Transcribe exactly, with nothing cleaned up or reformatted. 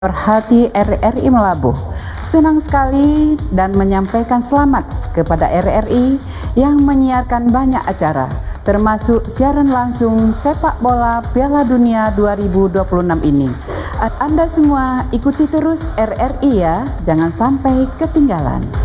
Hati R R I Melabuh. Senang sekali dan menyampaikan selamat kepada R R I yang menyiarkan banyak acara, termasuk siaran langsung sepak bola Piala Dunia dua ribu dua puluh enam ini. Anda semua ikuti terus R R I ya, jangan sampai ketinggalan.